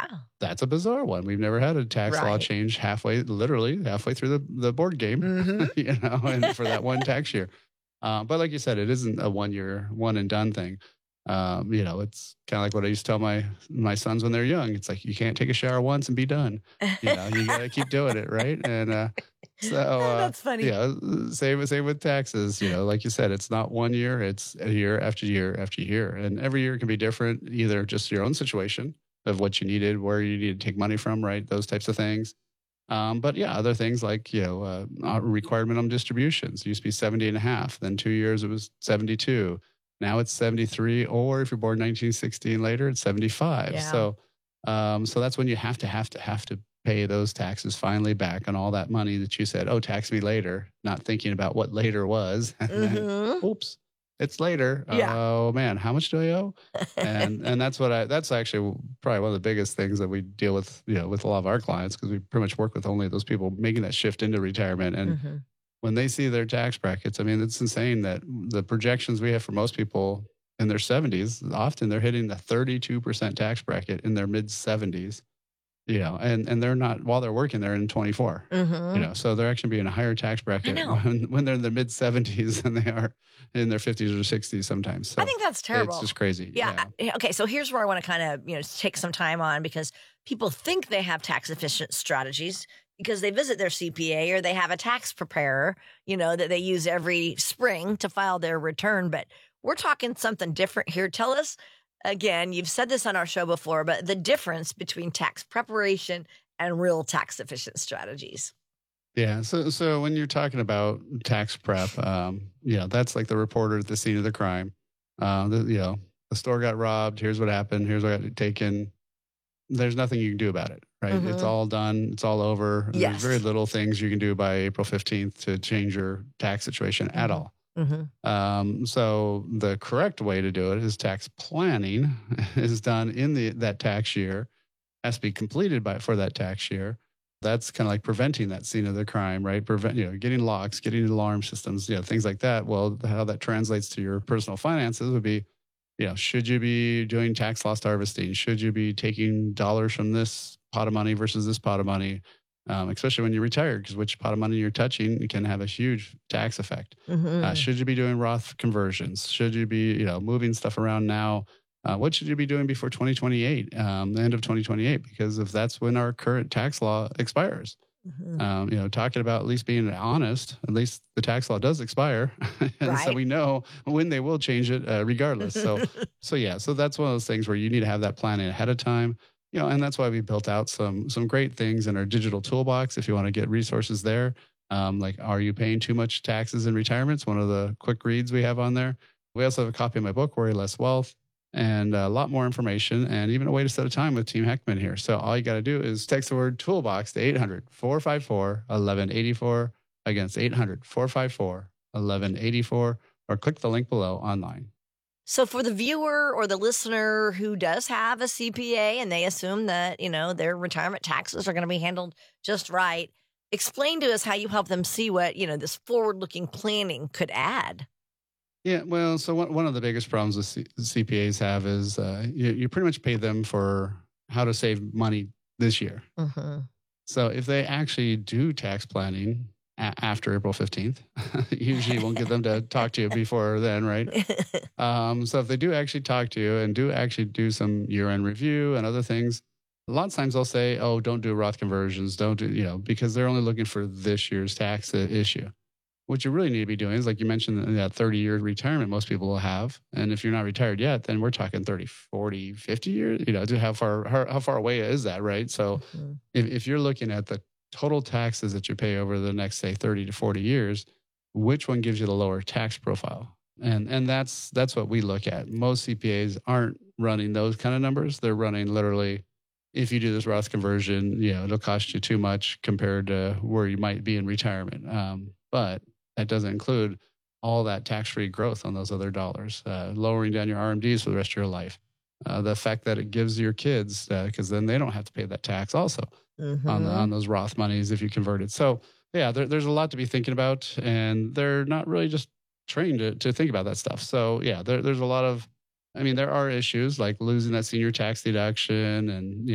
That's a bizarre one. We've never had a tax law Right. change literally halfway through the board game, Mhm. and for that one tax year. But like you said, it isn't a one and done thing. It's kind of like what I used to tell my sons when they're young. It's like you can't take a shower once and be done. You got to keep doing it, right? And so That's funny. same with taxes. Like you said, it's not one year; it's a year after year after year, and every year can be different. Either just your own situation of what you needed, where you needed to take money from, right? Those types of things. But yeah, other things like, required minimum distributions. It used to be 70 and a half. Then 2 years it was 72. Now it's 73. Or if you're born 1960 and later, it's 75. Yeah. So that's when you have to pay those taxes finally back on all that money that you said, oh, tax me later, not thinking about what later was. And then, Mhm. oops, it's later. Yeah. Oh man, how much do I owe? And that's actually probably one of the biggest things that we deal with, with a lot of our clients, because we pretty much work with only those people making that shift into retirement. And Mhm. when they see their tax brackets, I mean, it's insane that the projections we have for most people in their 70s, often they're hitting the 32% tax bracket in their mid 70s, and they're not, while they're working, they're in 24, Mhm. so they're actually being a higher tax I bracket know. when they're in their mid 70s than they are in their 50s or 60s sometimes. I So think that's it's terrible. just crazy. Yeah. Yeah. Okay. So here's where I want to kind of, take some time on, because people think they have tax efficient strategies because they visit their CPA or they have a tax preparer, that they use every spring to file their return. But we're talking something different here. Tell us again, you've said this on our show before, but the difference between tax preparation and real tax efficient strategies. Yeah. So when you're talking about tax prep, that's like the reporter at the scene of the crime. The store got robbed. Here's what happened. Here's what got taken. There's nothing you can do about it, right? It's Hmm. all done. It's all over. There's very Yes. little things you can do by April 15th to change your tax situation at Hmm. all. Hmm. So the correct way to do it is tax planning is done in that tax year, has to be completed for that tax year. That's kind of like preventing that scene of the crime, right? Getting locks, getting alarm systems, things like that. Well, how that translates to your personal finances would be, should you be doing tax loss harvesting? Should you be taking dollars from this pot of money versus this pot of money? Especially when you're retired, because which pot of money you're touching can have a huge tax effect. Hmm. Should you be doing Roth conversions? Should you be, moving stuff around now? What should you be doing before 2028, the end of 2028? Because if that's when our current tax law expires, Hmm. talking about at least being honest, at least the tax law does expire. And so Right. we know when they will change it regardless. So that's one of those things where you need to have that planning ahead of time. And that's why we built out some great things in our digital toolbox. If you want to get resources there, like, are you paying too much taxes in retirement? It's one of the quick reads we have on there. We also have a copy of my book, Worry Less Wealth, and a lot more information, and even a way to set a time with Team Heckman here. So all you got to do is text the word toolbox to 800-454-1184. Again, it's 800-454-1184, or click the link below online. So for the viewer or the listener who does have a CPA and they assume that, their retirement taxes are going to be handled just right, explain to us how you help them see what, this forward-looking planning could add. Yeah, well, so one of the biggest problems with CPAs have is you pretty much pay them for how to save money this year. Hmm. So if they actually do tax planning after April 15th, usually won't get them to talk to you before then, right? So if they do actually talk to you and do actually do some year-end review and other things, a lot of times they'll say, "Oh, don't do Roth conversions, don't do," because they're only looking for this year's tax issue. What you really need to be doing is, like you mentioned, that 30-year retirement most people will have. And if you're not retired yet, then we're talking 30, 40, 50 years, to how far away is that, right? So Mhm. if you're looking at the total taxes that you pay over the next, say, 30 to 40 years, which one gives you the lower tax profile? And that's what we look at. Most CPAs aren't running those kind of numbers. They're running literally, if you do this Roth conversion, it'll cost you too much compared to where you might be in retirement. But that doesn't include all that tax-free growth on those other dollars, lowering down your RMDs for the rest of your life. The fact that it gives your kids, because then they don't have to pay that tax also on Mhm. those Roth monies if you convert it. So yeah, there's a lot to be thinking about, and they're not really just trained to think about that stuff. So yeah, there's a lot of, I mean, there are issues like losing that senior tax deduction and